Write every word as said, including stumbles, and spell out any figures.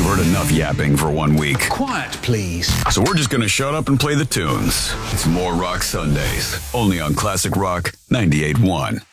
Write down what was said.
You've heard enough yapping for one week. Quiet, please. So we're just going to shut up and play the tunes. It's More Rock Sundays, only on Classic Rock ninety-eight point one.